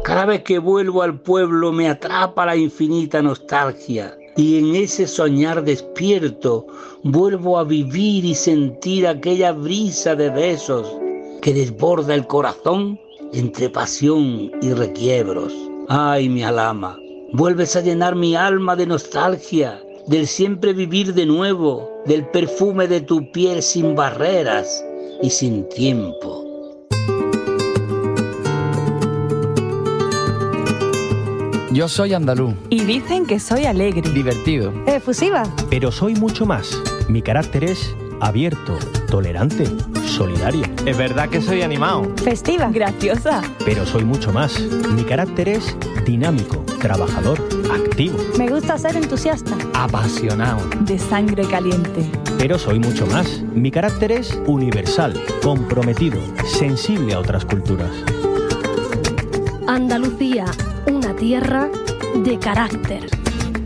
Cada vez que vuelvo al pueblo me atrapa la infinita nostalgia y en ese soñar despierto vuelvo a vivir y sentir aquella brisa de besos que desborda el corazón entre pasión y requiebros. Ay, mi alama, vuelves a llenar mi alma de nostalgia, del siempre vivir de nuevo, del perfume de tu piel sin barreras y sin tiempo. Yo soy andaluz. Y dicen que soy alegre. Divertido. Efusiva. Pero soy mucho más. Mi carácter es abierto, tolerante, solidario. Es verdad que soy animado. Festiva. Graciosa. Pero soy mucho más. Mi carácter es dinámico, trabajador, activo. Me gusta ser entusiasta. Apasionado. De sangre caliente. Pero soy mucho más. Mi carácter es universal, comprometido, sensible a otras culturas. Andalucía, una tierra de carácter.